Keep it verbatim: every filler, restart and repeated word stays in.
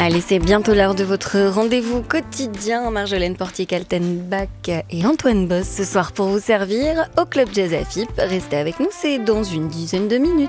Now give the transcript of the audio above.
Allez, c'est bientôt l'heure de votre rendez-vous quotidien. Marjolaine Portier-Kaltenbach et Antoine Boss ce soir pour vous servir au Club Jazz A F I P. Restez avec nous, c'est dans une dizaine de minutes.